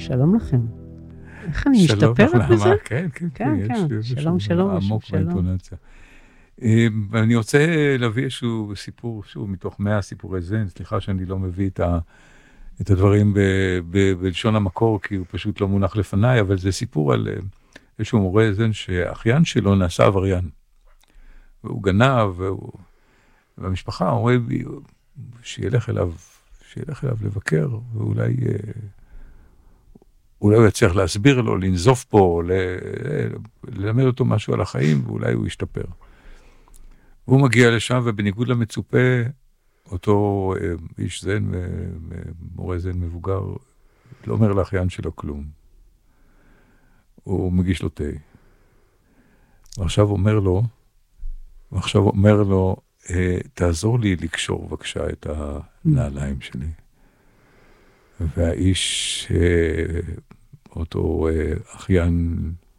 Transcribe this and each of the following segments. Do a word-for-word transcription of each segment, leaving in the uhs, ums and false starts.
שלום לכם. איך אני משתפרת בזה? כן, כן, כן, כן. שלום, שלום. עמוק באינטונציה. אני רוצה להביא איזשהו סיפור, שוב, מתוך מאה סיפורי זן, סליחה שאני לא מביא את ה... את הדברים ב, ב, בלשון המקור, כי הוא פשוט לא מונח לפניי, אבל זה סיפור על איזשהו מורה זן שהאחיין שלו נעשה עבריין. והוא גנב, והוא... והמשפחה אומרת שילך אליו, שילך אליו לבקר, ואולי אולי הוא יצליח להסביר לו, לנזוף פה, ל... ללמד אותו משהו על החיים, ואולי הוא ישתפר. והוא מגיע לשם, ובניגוד למצופה, אותו איש זן, מורה זן מבוגר, לא אומר לאחיין שלו כלום. הוא מגיש לו תה. ועכשיו אומר לו, ועכשיו אומר לו, תעזור לי לקשור בבקשה את הנעליים שלי. והאיש, אותו אחיין,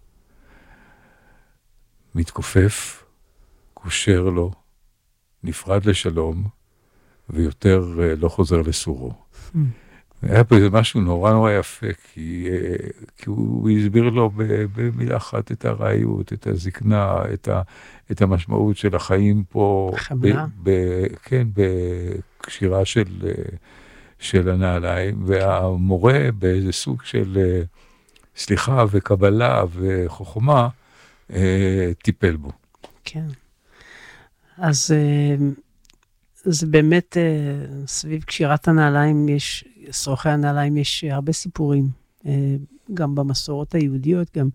מתכופף, קושר לו, נפרד לשלום, ויותר לא חוזר לסורו. היה פה איזה משהו נורא נורא יפה, כי, כי הוא הסביר לו במילה אחת את הרעיות, את הזקנה, את, ה, את המשמעות של החיים פה. חמלה. ב, ב, כן, בקשירה של, של הנעליים, והמורה באיזה סוג של סליחה וקבלה וחוכמה, טיפל בו. כן. אז... זה באמת, סביב קשירת הנעליים, יש, שרוכי הנעליים, יש הרבה סיפורים, גם במסורות היהודיות, גם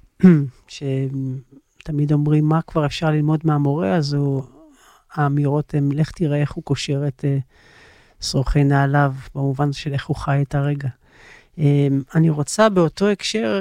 שתמיד אומרים מה כבר אפשר ללמוד מהמורה, אז האמירות הן, לך תראה איך הוא קושר את שרוכי נעליו, במובן של איך הוא חי את הרגע. אני רוצה באותו הקשר,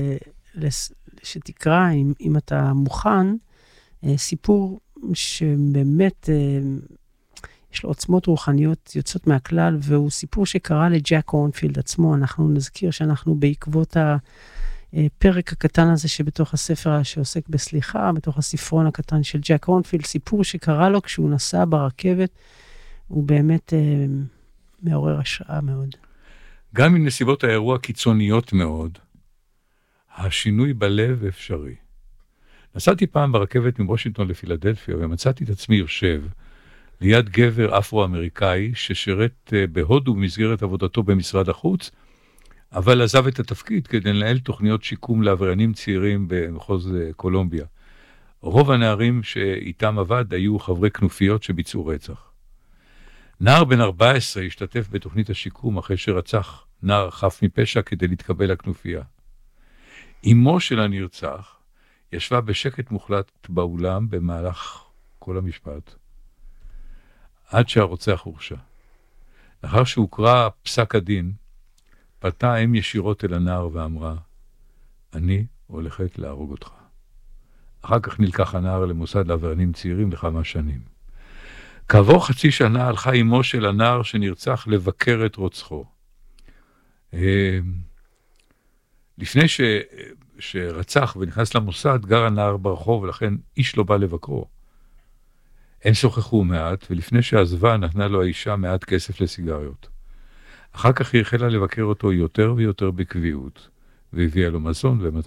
שתקרא, אם, אם אתה מוכן, סיפור שבאמת, יש לו עוצמות רוחניות יוצאות מהכלל, והוא סיפור שקרה לג'ק הורנפילד עצמו. אנחנו נזכיר שאנחנו בעקבות הפרק הקטן הזה שבתוך הספר שעוסק בסליחה, בתוך הספרון הקטן של ג'ק הורנפילד, סיפור שקרה לו כשהוא נסע ברכבת, הוא באמת אה, מעורר השראה מאוד. גם אם נסיבות האירוע קיצוניות מאוד, השינוי בלב אפשרי. נסעתי פעם ברכבת מוושינגטון לפילדלפיה, ומצאתי את עצמי יושב, ליד גבר אפרו-אמריקאי ששירת בהודו במסגרת עבודתו במשרד החוץ, אבל עזב את התפקיד כדי לנהל תוכניות שיקום לעבריינים צעירים במחוז קולומביה. רוב הנערים שאיתם עבד היו חברי כנופיות שביצעו רצח. נער בן ארבע עשרה השתתף בתוכנית השיקום אחרי שרצח נער חף מפשע כדי להתקבל לכנופיה. אמו של הנרצח ישבה בשקט מוחלט באולם במהלך כל המשפט. עד שהרוצח הורשע. לאחר שהוקרא פסק הדין, פלטה האם ישירות אל הנער ואמרה, אני הולכת להרוג אותך. אחר כך נלקח הנער למוסד לעבריינים צעירים לכמה שנים. כעבור חצי שנה הלכה אמו של הנער שנרצח לבקר את רוצחו. לפני ש... שרצח ונכנס למוסד, גר הנער ברחוב, ולכן איש לא בא לבקרו. הם שוחחו מעט, ולפני שעזבה נתנה לו האישה מעט כסף לסיגריות. אחר כך היא החלה לבקר אותו יותר ויותר בקביעות, והביאה לו מזון ומתנות.